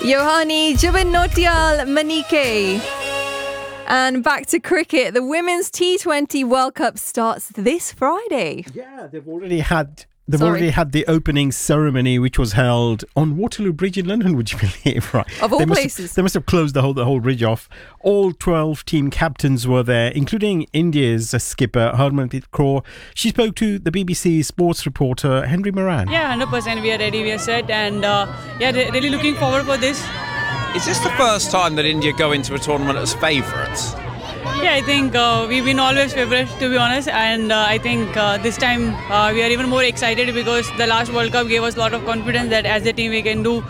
Yohani Jubbinotial Manike. And back to cricket. The Women's T20 World Cup starts this Friday. Yeah, they've already had the opening ceremony, which was held on Waterloo Bridge in London, would you believe? Right. Of all places. They must have closed the whole bridge off. All 12 team captains were there, including India's skipper, Harmanpreet Kaur. She spoke to the BBC sports reporter, Henry Moran. Yeah, 100%. We are ready, we are set, and really looking forward for this. Is this the first time that India go into a tournament as favourites? Yeah, I think we've been always favourites, to be honest, and I think this time we are even more excited because the last World Cup gave us a lot of confidence that as a team we can do,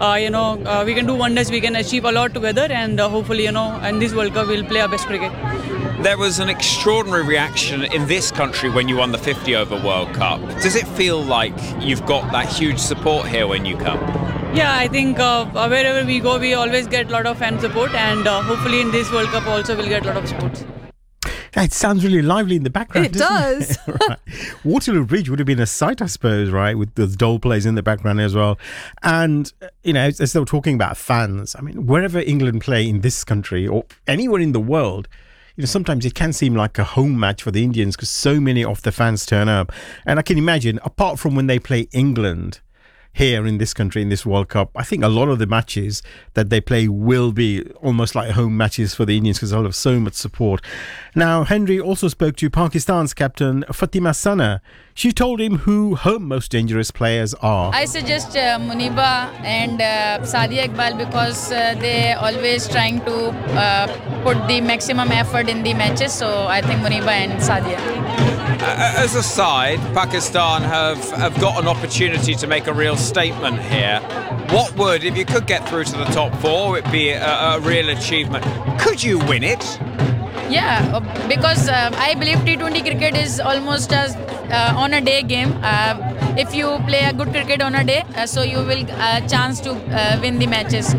we can do wonders, we can achieve a lot together, and hopefully, in this World Cup we'll play our best cricket. There was an extraordinary reaction in this country when you won the 50 over World Cup. Does it feel like you've got that huge support here when you come? Yeah, I think wherever we go, we always get a lot of fan support, and hopefully in this World Cup also we'll get a lot of support. It sounds really lively in the background. It does. Right. Waterloo Bridge would have been a sight, I suppose, right, with the Dole plays in the background as well. And, as they were talking about fans, I mean, wherever England play in this country or anywhere in the world, sometimes it can seem like a home match for the Indians because so many of the fans turn up. And I can imagine, apart from when they play England here in this country, in this World Cup, I think a lot of the matches that they play will be almost like home matches for the Indians because they'll have so much support. Now, Henry also spoke to Pakistan's captain, Fatima Sana. She told him who her most dangerous players are. I suggest Muniba and Sadia Iqbal because they always trying to put the maximum effort in the matches. So I think Muniba and Sadia. As a side, Pakistan have got an opportunity to make a real statement here. What would, if you could get through to the top four, it'd be a real achievement. Could you win it? Yeah, because I believe T20 cricket is almost as on a day game. If you play a good cricket on a day, so you will chance to win the matches.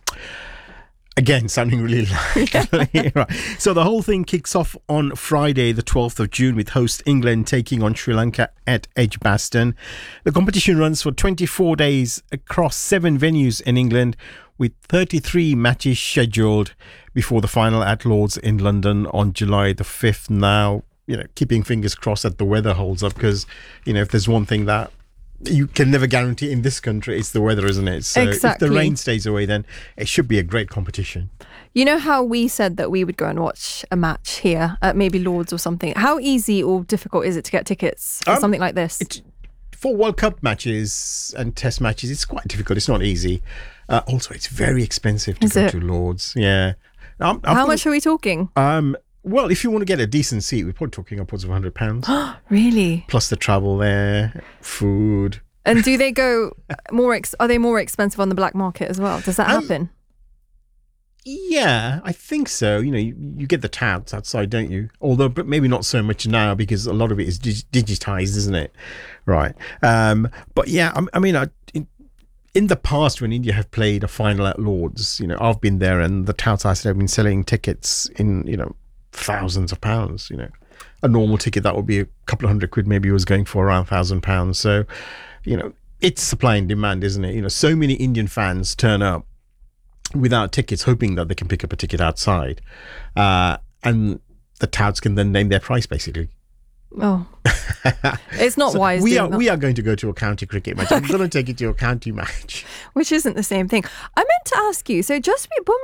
Again, sounding really lively. Right. So the whole thing kicks off on Friday, the 12th of June, with host England taking on Sri Lanka at Edgbaston. The competition runs for 24 days across 7 venues in England, with 33 matches scheduled before the final at Lord's in London on July the 5th. Now, keeping fingers crossed that the weather holds up because, if there's one thing that you can never guarantee in this country, it's the weather, isn't it? So exactly. If the rain stays away, then it should be a great competition. You know how we said that we would go and watch a match here at maybe Lord's or something? How easy or difficult is it to get tickets for something like this? For World Cup matches and Test matches, it's quite difficult. It's not easy. Also, it's very expensive to go to Lord's. Yeah. How much are we talking? Well, if you want to get a decent seat, we're probably talking upwards of £100. Really? Plus the travel there, food. And do they go are they more expensive on the black market as well? Does that happen? Yeah, I think so. You get the touts outside, don't you? Although, but maybe not so much now because a lot of it is digitized, isn't it? Right. But yeah, in the past, when India have played a final at Lord's, I've been there and the touts I said have been selling tickets in, thousands of pounds. A normal ticket that would be a couple of £100 maybe was going for around £1,000. So, it's supply and demand, isn't it? So many Indian fans turn up without tickets, hoping that they can pick up a ticket outside, and the touts can then name their price basically. Oh, it's not wise. We are going to go to a county cricket match. I'm going to take you to a county match, which isn't the same thing. I meant to ask you. So Jasprit Bumrah